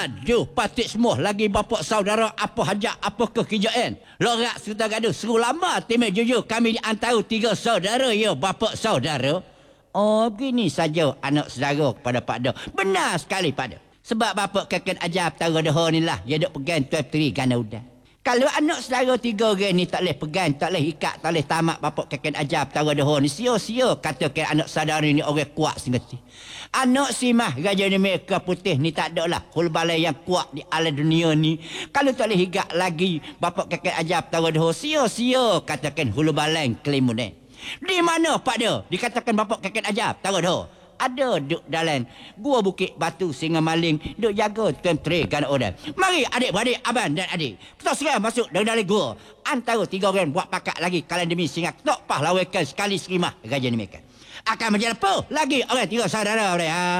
Aduh, patut semua lagi bapak saudara apa hajat apa kekejaan. Lorak serta gaduh seru lama timai jujur kami di antara 3 saudara ya bapak saudara. Oh, begini saja anak saudara kepada Pak Do. Benar sekali Pak Do. Sebab bapak kakek ajar petara dah ni lah. Dia duk pegang tuan teri gana udah. Kalau anak saudara 3 orang ni tak boleh pegang, tak boleh ikat, tak boleh tamat bapak kakek ajar petara dah ni. Sia-sia katakan anak saudara ni orang kuat sengeti. Anak si mah Raja ni mereka putih ni tak ada lah hul balai yang kuat di alam dunia ni. Kalau tak boleh higak lagi bapak kakek ajar petara dah sia-sia katakan hul balai kelimun ni. Di mana Pak Do? Dikatakan bapak kakek ajar petara dah. Ada duk dalam gua Bukit Batu Singa Maling duk jaga tuan teri kan orang. Mari adik-beradik, abang dan adik. Kita sekarang masuk dalam gua. Antara 3 orang buat pakat lagi kalian demi singa tok pahlawakan sekali serimah Raja ni mereka. Akan menjadi apa? Lagi orang 3 saudara orang.